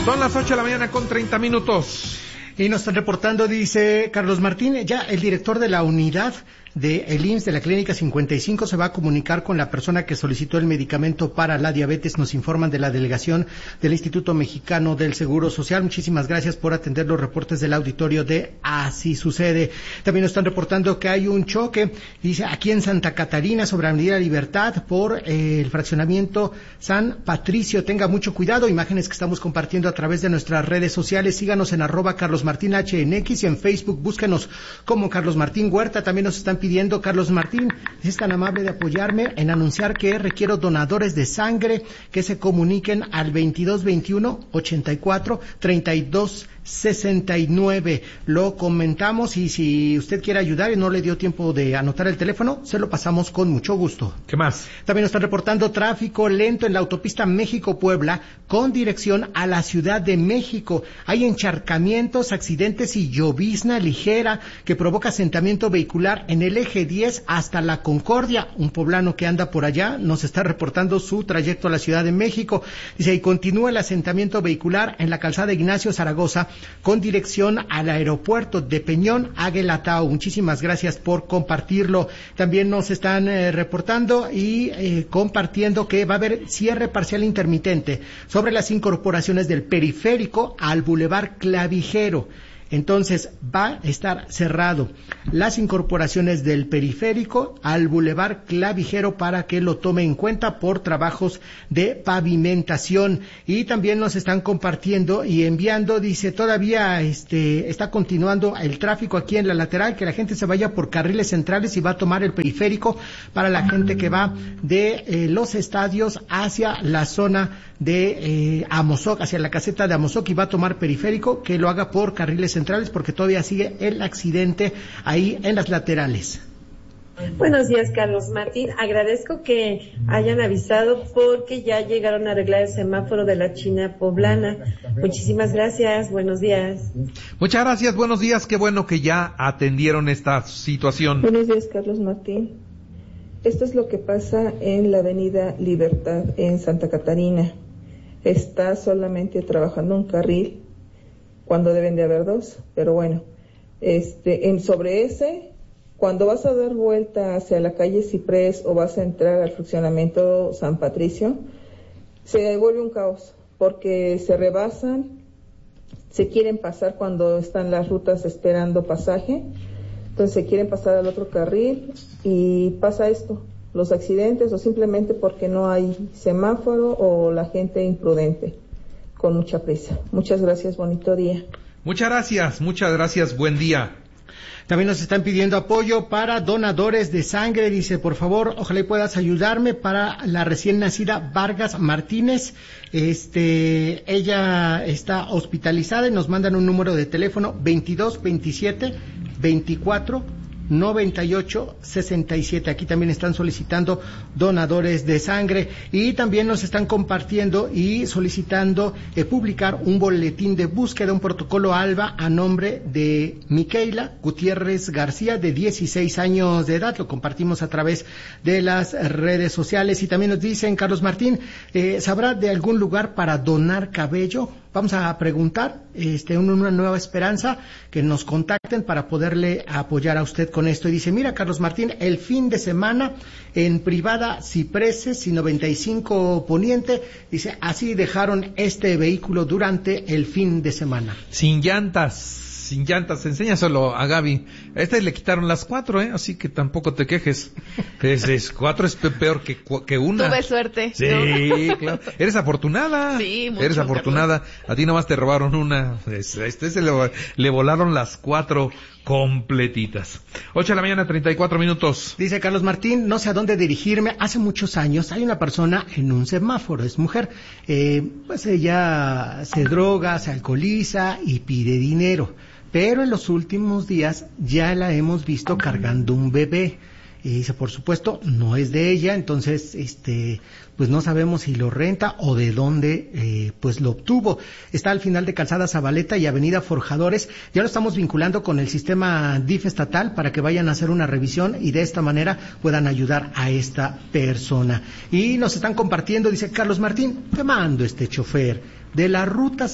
Son las 8 de la mañana con 30 minutos. Y nos están reportando, dice Carlos Martín, ya el director de la unidad del IMSS de la Clínica 55 se va a comunicar con la persona que solicitó el medicamento para la diabetes. Nos informan de la delegación del Instituto Mexicano del Seguro Social. Muchísimas gracias por atender los reportes del auditorio de Así Sucede. También nos están reportando que hay un choque, dice, aquí en Santa Catarina sobre Avenida Libertad por el fraccionamiento San Patricio. Tenga mucho cuidado. Imágenes que estamos compartiendo a través de nuestras redes sociales. Síganos en @CarlosMartinHNX y en Facebook búsquenos como Carlos Martín Huerta. También nos están pidiendo, Carlos Martín, es tan amable de apoyarme en anunciar que requiero donadores de sangre que se comuniquen al 2221-84-32-69. Lo comentamos y si usted quiere ayudar y no le dio tiempo de anotar el teléfono, se lo pasamos con mucho gusto. ¿Qué más? También nos están reportando tráfico lento en la autopista México-Puebla con dirección a la Ciudad de México. Hay encharcamientos, accidentes y llovizna ligera que provoca asentamiento vehicular en el eje 10 hasta la Concordia. Un poblano que anda por allá nos está reportando su trayecto a la Ciudad de México. Dice, y continúa el asentamiento vehicular en la calzada Ignacio Zaragoza con dirección al aeropuerto de Peñón Aguelatao. Muchísimas gracias por compartirlo. También nos están reportando y compartiendo que va a haber cierre parcial intermitente sobre las incorporaciones del periférico al Boulevard Clavijero. Entonces va a estar cerrado las incorporaciones del periférico al Boulevard Clavijero para que lo tome en cuenta por trabajos de pavimentación. Y también nos están compartiendo y enviando, dice, todavía está continuando el tráfico aquí en la lateral, que la gente se vaya por carriles centrales y va a tomar el periférico para la gente que va de los estadios hacia la zona de Amozoc, hacia la caseta de Amozoc, y va a tomar periférico, que lo haga por carriles centrales porque todavía sigue el accidente ahí en las laterales. Buenos días, Carlos Martín. Agradezco que hayan avisado porque ya llegaron a arreglar el semáforo de la China Poblana. Muchísimas gracias. Buenos días. Muchas gracias. Buenos días. Qué bueno que ya atendieron esta situación. Buenos días, Carlos Martín. Esto es lo que pasa en la Avenida Libertad en Santa Catarina. Está solamente trabajando un carril cuando deben de haber dos, pero bueno, sobre ese, cuando vas a dar vuelta hacia la calle Ciprés o vas a entrar al fraccionamiento San Patricio, se vuelve un caos, porque se rebasan, se quieren pasar cuando están las rutas esperando pasaje, entonces se quieren pasar al otro carril y pasa esto, los accidentes, o simplemente porque no hay semáforo o la gente imprudente con mucha prisa. Muchas gracias, bonito día. Muchas gracias, buen día. También nos están pidiendo apoyo para donadores de sangre. Dice, por favor, ojalá y puedas ayudarme para la recién nacida Vargas Martínez. Ella está hospitalizada y nos mandan un número de teléfono 2227-24-98-67. Aquí también están solicitando donadores de sangre y también nos están compartiendo y solicitando publicar un boletín de búsqueda, un protocolo ALBA a nombre de Micaela Gutiérrez García, de 16 años de edad. Lo compartimos a través de las redes sociales. Y también nos dicen, Carlos Martín, ¿sabrá de algún lugar para donar cabello? Vamos a preguntar, una nueva esperanza, que nos contacten para poderle apoyar a usted con esto. Y dice, mira, Carlos Martín, el fin de semana en Privada Cipreses y 95 Poniente, dice, así dejaron este vehículo durante el fin de semana. Sin llantas, enséñaselo a Gaby. A este le quitaron las 4, así que tampoco te quejes. 4 es peor que una. Tuve suerte. Sí, ¿no? Claro. Eres afortunada. Sí, mucho. Eres afortunada. Carlos. A ti nomás te robaron una. Le volaron las 4 completitas. 8 de la mañana, 34 minutos. Dice Carlos Martín, no sé a dónde dirigirme. Hace muchos años hay una persona en un semáforo, es mujer. Pues ella se droga, se alcoholiza y pide dinero. Pero en los últimos días ya la hemos visto cargando un bebé. Y dice, por supuesto, no es de ella, entonces, pues no sabemos si lo renta o de dónde, pues lo obtuvo. Está al final de Calzada Zabaleta y Avenida Forjadores. Ya lo estamos vinculando con el sistema DIF estatal para que vayan a hacer una revisión y de esta manera puedan ayudar a esta persona. Y nos están compartiendo, dice Carlos Martín, te mando este chofer de la Ruta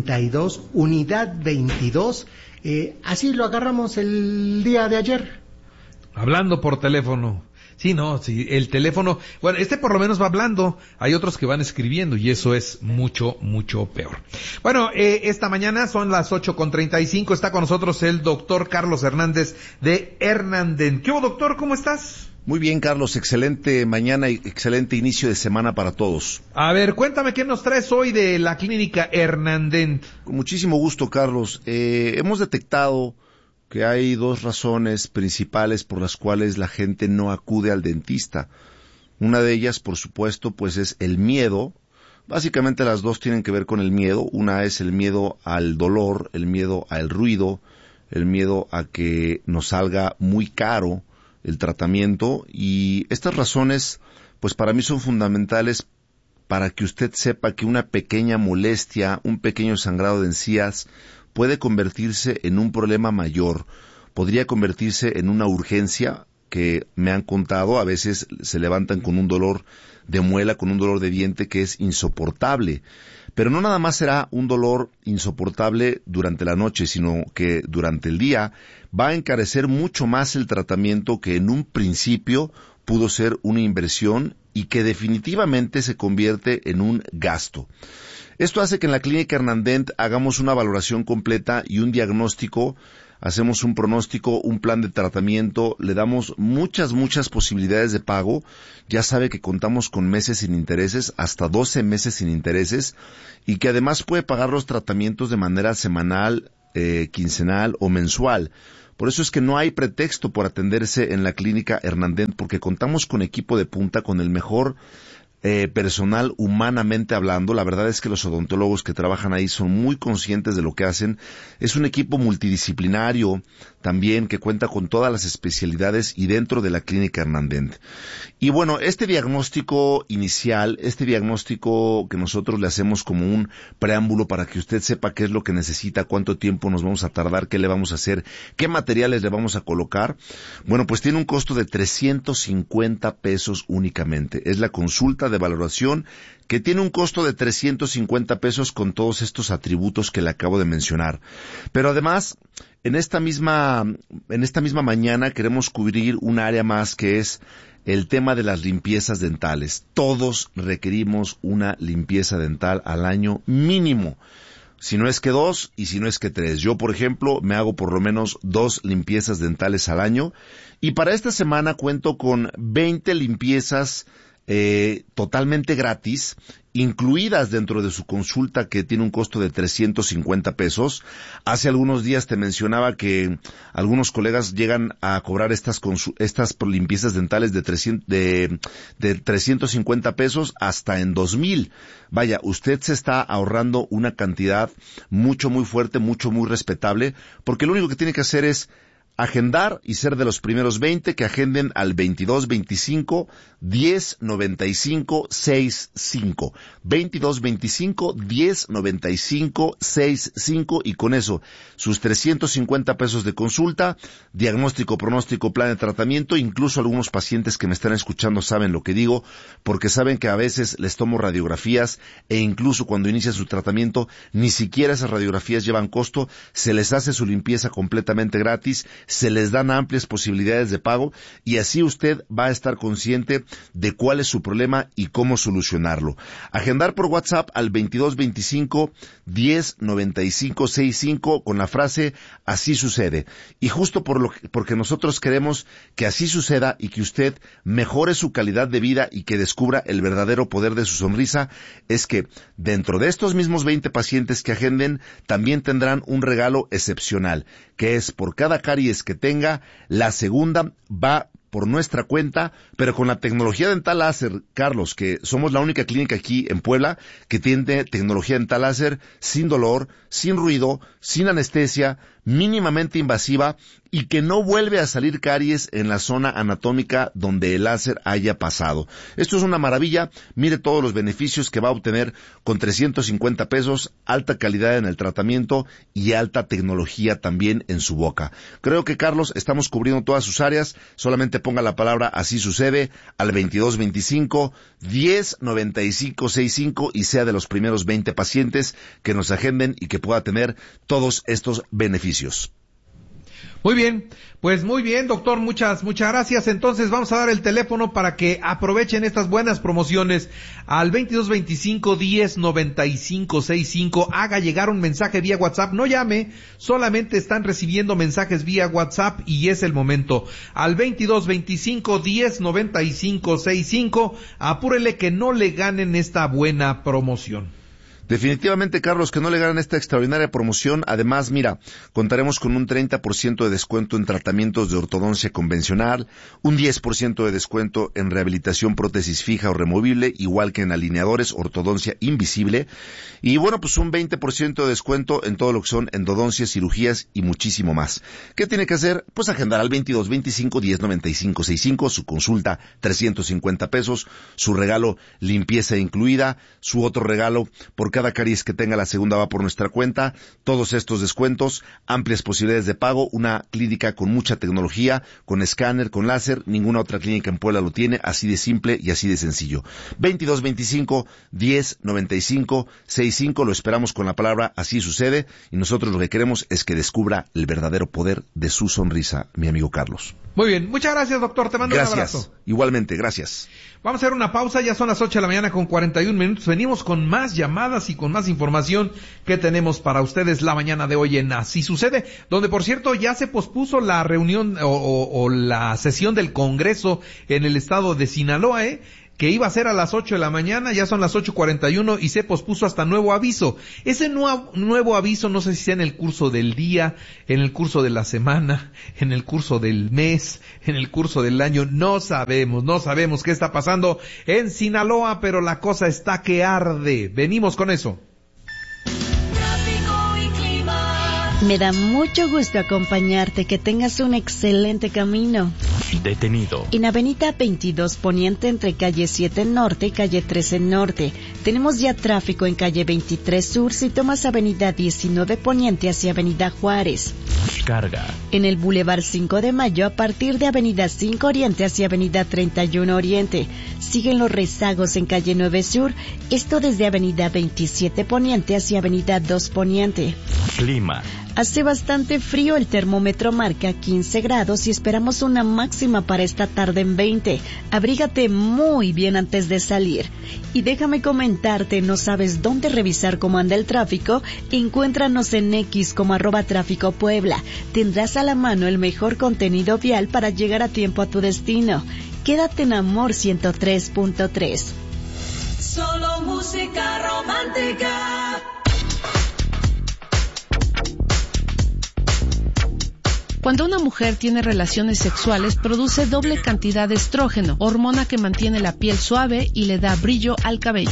72, Unidad 22, así lo agarramos el día de ayer. Hablando por teléfono. Sí, el teléfono, bueno, por lo menos va hablando, hay otros que van escribiendo y eso es mucho, mucho peor. Bueno, esta mañana son las 8:35, está con nosotros el doctor Carlos Hernández de Hernandent. ¿Qué hubo, doctor? ¿Cómo estás? Muy bien, Carlos, excelente mañana y excelente inicio de semana para todos. A ver, cuéntame qué nos traes hoy de la clínica Hernandent. Con muchísimo gusto, Carlos. Hemos detectado que hay dos razones principales por las cuales la gente no acude al dentista. Una de ellas, por supuesto, pues es el miedo. Básicamente las dos tienen que ver con el miedo. Una es el miedo al dolor, el miedo al ruido, el miedo a que nos salga muy caro el tratamiento. Y estas razones, pues para mí son fundamentales para que usted sepa que una pequeña molestia, un pequeño sangrado de encías, puede convertirse en un problema mayor, podría convertirse en una urgencia que me han contado, a veces se levantan con un dolor de muela, con un dolor de diente que es insoportable. Pero no nada más será un dolor insoportable durante la noche, sino que durante el día va a encarecer mucho más el tratamiento que en un principio pudo ser una inversión y que definitivamente se convierte en un gasto. Esto hace que en la clínica Hernandent hagamos una valoración completa y un diagnóstico, hacemos un pronóstico, un plan de tratamiento, le damos muchas posibilidades de pago. Ya sabe que contamos con meses sin intereses, hasta 12 meses sin intereses, y que además puede pagar los tratamientos de manera semanal, quincenal o mensual. Por eso es que no hay pretexto por atenderse en la clínica Hernandent, porque contamos con equipo de punta, con el mejor personal humanamente hablando. La verdad es que los odontólogos que trabajan ahí son muy conscientes de lo que hacen. Es un equipo multidisciplinario también que cuenta con todas las especialidades y dentro de la clínica Hernandent. Y bueno, este diagnóstico inicial, este diagnóstico que nosotros le hacemos como un preámbulo para que usted sepa qué es lo que necesita, cuánto tiempo nos vamos a tardar, qué le vamos a hacer, qué materiales le vamos a colocar, bueno, pues tiene un costo de 350 pesos únicamente. Es la consulta de valoración que tiene un costo de 350 pesos con todos estos atributos que le acabo de mencionar. Pero además, en esta misma mañana queremos cubrir un área más que es el tema de las limpiezas dentales. Todos requerimos una limpieza dental al año mínimo. Si no es que 2 y si no es que 3. Yo, por ejemplo, me hago por lo menos 2 limpiezas dentales al año. Y para esta semana cuento con 20 limpiezas totalmente gratis, incluidas dentro de su consulta, que tiene un costo de 350 pesos. Hace algunos días te mencionaba que algunos colegas llegan a cobrar estas limpiezas dentales de 350 pesos hasta en 2,000. Vaya, usted se está ahorrando una cantidad muy fuerte, muy respetable, porque lo único que tiene que hacer es agendar y ser de los primeros 20 que agenden al 2225 1095 65. 2225 1095 65, y con eso sus 350 pesos de consulta, diagnóstico, pronóstico, plan de tratamiento. Incluso algunos pacientes que me están escuchando saben lo que digo, porque saben que a veces les tomo radiografías e incluso cuando inicia su tratamiento ni siquiera esas radiografías llevan costo, se les hace su limpieza completamente gratis, se les dan amplias posibilidades de pago y así usted va a estar consciente de cuál es su problema y cómo solucionarlo. Agendar por WhatsApp al 2225 1095 65 con la frase "así sucede". Y justo porque nosotros queremos que así suceda y que usted mejore su calidad de vida y que descubra el verdadero poder de su sonrisa, es que dentro de estos mismos 20 pacientes que agenden también tendrán un regalo excepcional, que es por cada caries que tenga, la segunda va por nuestra cuenta, pero con la tecnología dental láser, Carlos, que somos la única clínica aquí en Puebla que tiene tecnología dental láser sin dolor, sin ruido, sin anestesia, mínimamente invasiva y que no vuelve a salir caries en la zona anatómica donde el láser haya pasado. Esto es una maravilla. Mire todos los beneficios que va a obtener con 350 pesos, alta calidad en el tratamiento y alta tecnología también en su boca. Creo que, Carlos, estamos cubriendo todas sus áreas. Solamente ponga la palabra "así sucede" al 2225-109565 y sea de los primeros 20 pacientes que nos agenden y que pueda tener todos estos beneficios. Muy bien, pues muy bien, doctor, muchas gracias. Entonces vamos a dar el teléfono para que aprovechen estas buenas promociones al 2225-109565. Haga llegar un mensaje vía WhatsApp, no llame, solamente están recibiendo mensajes vía WhatsApp y es el momento. Al 2225-109565, apúrele que no le ganen esta buena promoción. Definitivamente, Carlos, que no le ganan esta extraordinaria promoción. Además, mira, contaremos con un 30% de descuento en tratamientos de ortodoncia convencional, un 10% de descuento en rehabilitación prótesis fija o removible, igual que en alineadores, ortodoncia invisible, y bueno, pues un 20% de descuento en todo lo que son endodoncias, cirugías y muchísimo más. ¿Qué tiene que hacer? Pues agendar al 2225-109565, su consulta 350 pesos, su regalo limpieza incluida, su otro regalo por cada caries que tenga la segunda va por nuestra cuenta. Todos estos descuentos, amplias posibilidades de pago, una clínica con mucha tecnología, con escáner, con láser, ninguna otra clínica en Puebla lo tiene, así de simple y así de sencillo. 2225-109565, lo esperamos con la palabra "así sucede", y nosotros lo que queremos es que descubra el verdadero poder de su sonrisa, mi amigo Carlos. Muy bien, muchas gracias, doctor, te mando un abrazo. Igualmente, gracias. Vamos a hacer una pausa, ya son las 8 de la mañana con 41 minutos, venimos con más llamadas y con más información que tenemos para ustedes la mañana de hoy en Así Sucede, donde por cierto ya se pospuso la reunión o la sesión del Congreso en el estado de Sinaloa, que iba a ser a las 8 de la mañana, ya son las 8:41 y se pospuso hasta nuevo aviso. Ese nuevo aviso no sé si sea en el curso del día, en el curso de la semana, en el curso del mes, en el curso del año, no sabemos qué está pasando en Sinaloa, pero la cosa está que arde. Venimos con eso. Me da mucho gusto acompañarte, que tengas un excelente camino. Detenido. En Avenida 22 Poniente entre calle 7 Norte y calle 13 Norte. Tenemos ya tráfico en calle 23 Sur si tomas Avenida 19 Poniente hacia Avenida Juárez. Carga. En el Boulevard 5 de Mayo a partir de Avenida 5 Oriente hacia Avenida 31 Oriente. Siguen los rezagos en calle 9 Sur, esto desde Avenida 27 Poniente hacia Avenida 2 Poniente. Clima. Hace bastante frío, el termómetro marca 15 grados y esperamos una máxima para esta tarde en 20. Abrígate muy bien antes de salir. Y déjame comentarte, ¿no sabes dónde revisar cómo anda el tráfico? Encuéntranos en X como @tráfico Puebla. Tendrás a la mano el mejor contenido vial para llegar a tiempo a tu destino. Quédate en Amor 103.3. Solo música romántica. Cuando una mujer tiene relaciones sexuales, produce doble cantidad de estrógeno, hormona que mantiene la piel suave y le da brillo al cabello.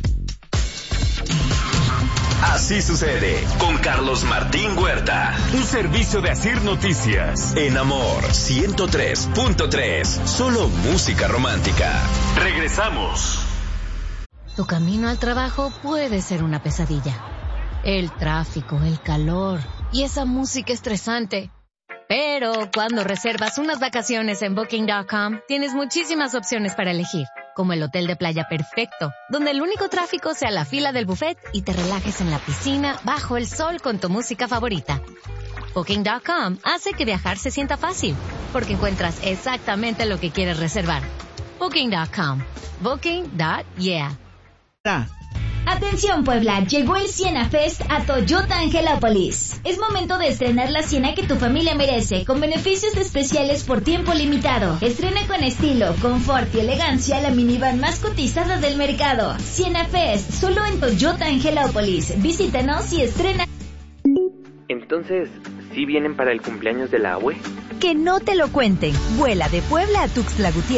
Así sucede con Carlos Martín Huerta. Un servicio de Asir Noticias. En Amor 103.3. Solo música romántica. Regresamos. Tu camino al trabajo puede ser una pesadilla. El tráfico, el calor y esa música estresante. Pero cuando reservas unas vacaciones en Booking.com, tienes muchísimas opciones para elegir, como el hotel de playa perfecto, donde el único tráfico sea la fila del buffet y te relajes en la piscina bajo el sol con tu música favorita. Booking.com hace que viajar se sienta fácil, porque encuentras exactamente lo que quieres reservar. Booking.com. Booking.yeah. Atención Puebla, llegó el Siena Fest a Toyota Angelópolis. Es momento de estrenar la Siena que tu familia merece, con beneficios especiales por tiempo limitado. Estrena con estilo, confort y elegancia la minivan más cotizada del mercado. Siena Fest, solo en Toyota Angelópolis. Visítanos y estrena. Entonces, ¿sí vienen para el cumpleaños de la abue? Que no te lo cuenten. Vuela de Puebla a Tuxtla Gutiérrez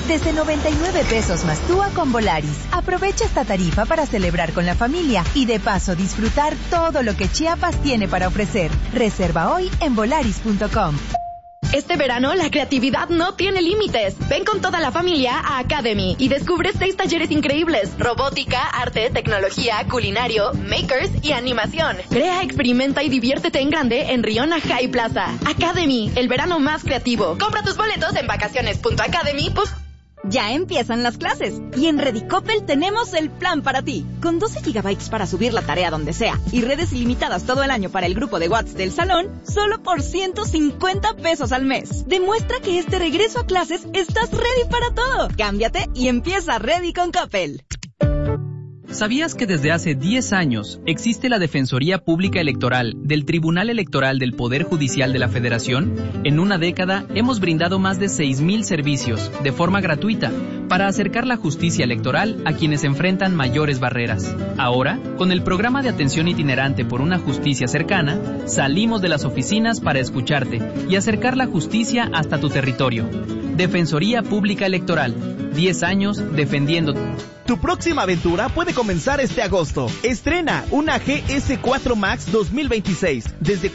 desde 99 pesos más TUA con Volaris. Aprovecha esta tarifa para celebrar con la familia y de paso disfrutar todo lo que Chiapas tiene para ofrecer. Reserva hoy en volaris.com. Este verano la creatividad no tiene límites. Ven con toda la familia a Academy y descubre 6 talleres increíbles: robótica, arte, tecnología, culinario, makers y animación. Crea, experimenta y diviértete en grande en Riona High Plaza. Academy, el verano más creativo. Compra tus boletos en vacaciones.academy.com. Ya empiezan las clases y en Redicopel tenemos el plan para ti. Con 12 gigabytes para subir la tarea donde sea y redes ilimitadas todo el año para el grupo de WhatsApp del salón, solo por 150 pesos al mes. Demuestra que este regreso a clases estás ready para todo. Cámbiate y empieza Ready con Coppel. ¿Sabías que desde hace 10 años existe la Defensoría Pública Electoral del Tribunal Electoral del Poder Judicial de la Federación? En una década hemos brindado más de 6,000 servicios de forma gratuita para acercar la justicia electoral a quienes enfrentan mayores barreras. Ahora, con el programa de atención itinerante por una justicia cercana, salimos de las oficinas para escucharte y acercar la justicia hasta tu territorio. Defensoría Pública Electoral, 10 años defendiendo. Tu próxima aventura puede comenzar este agosto. Estrena una GS4 Max 2026 desde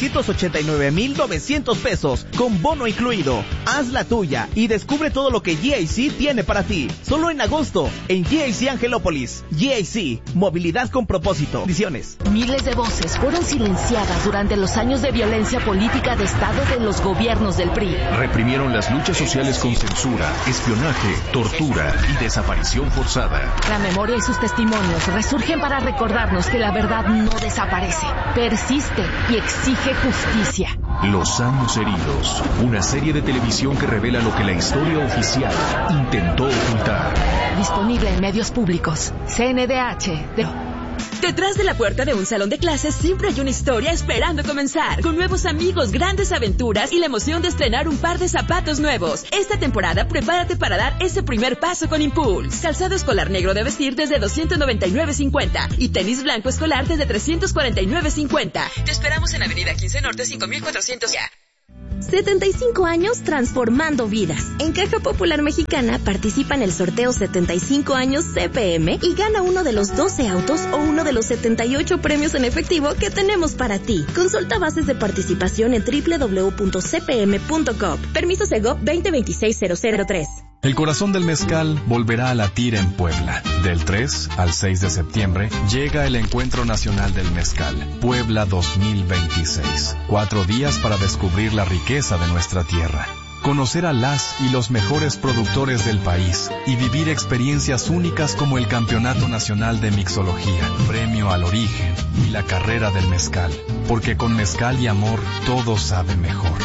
489,900 pesos con bono incluido. Haz la tuya y descubre todo lo que GIC tiene para ti. Solo en agosto en GIC Angelópolis. GIC, movilidad con propósito. Ediciones. Miles de voces fueron silenciadas durante los años de violencia política de Estado de los gobiernos del PRI. Reprimieron las luchas sociales con censura, espionaje, tortura y desaparición forzada. La memoria y sus testimonios resurgen para recordarnos que la verdad no desaparece, persiste y exige justicia. Los años heridos, una serie de televisión que revela lo que la historia oficial intentó ocultar. Disponible en medios públicos. CNDH. Detrás de la puerta de un salón de clases siempre hay una historia esperando comenzar, con nuevos amigos, grandes aventuras y la emoción de estrenar un par de zapatos nuevos. Esta temporada prepárate para dar ese primer paso con Impulse. Calzado escolar negro de vestir desde $299.50 y tenis blanco escolar desde $349.50. Te esperamos en Avenida 15 Norte 5400 ya. 75 años transformando vidas. En Caja Popular Mexicana participa en el sorteo 75 años CPM y gana uno de los 12 autos o uno de los 78 premios en efectivo que tenemos para ti. Consulta bases de participación en www.cpm.com. Permiso Segov 2026-003. El corazón del mezcal volverá a latir en Puebla. Del 3 al 6 de septiembre llega el Encuentro Nacional del Mezcal, Puebla 2026. 4 días para descubrir la riqueza de nuestra tierra, conocer a las y los mejores productores del país y vivir experiencias únicas como el Campeonato Nacional de Mixología, Premio al Origen y la Carrera del Mezcal. Porque con mezcal y amor todo sabe mejor.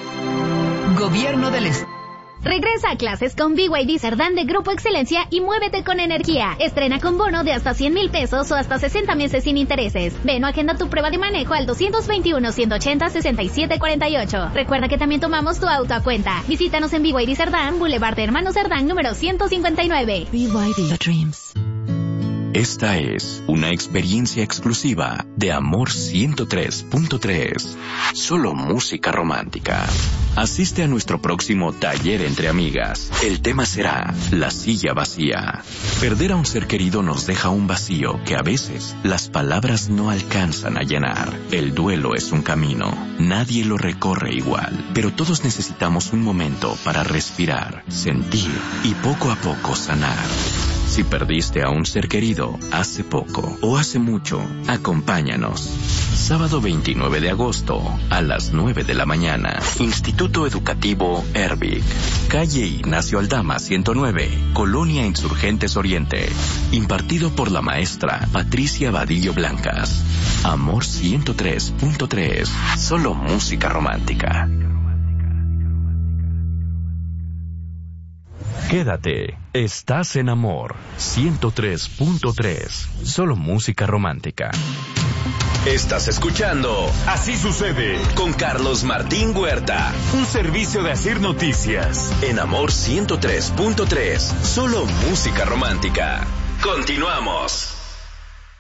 Gobierno del Estado. Regresa a clases con BYD Cerdán de Grupo Excelencia y muévete con energía. Estrena con bono de hasta 100,000 pesos o hasta 60 meses sin intereses. Ven o agenda tu prueba de manejo al 221-180-6748. Recuerda que también tomamos tu auto a cuenta. Visítanos en BYD Cerdán, Boulevard de Hermanos Cerdán, número 159. BYD Dreams. Esta es una experiencia exclusiva de Amor 103.3. Solo música romántica. Asiste a nuestro próximo taller entre amigas. El tema será la silla vacía. Perder a un ser querido nos deja un vacío que a veces las palabras no alcanzan a llenar. El duelo es un camino. Nadie lo recorre igual, pero todos necesitamos un momento para respirar, sentir y poco a poco sanar. Si perdiste a un ser querido hace poco o hace mucho, acompáñanos. Sábado 29 de agosto a las 9 de la mañana. Instituto Educativo Ervic. Calle Ignacio Aldama 109, Colonia Insurgentes Oriente. Impartido por la maestra Patricia Vadillo Blancas. Amor 103.3. Solo música romántica. Quédate, estás en Amor 103.3, solo música romántica. Estás escuchando Así Sucede con Carlos Martín Huerta, un servicio de Asir Noticias en Amor 103.3, solo música romántica. Continuamos.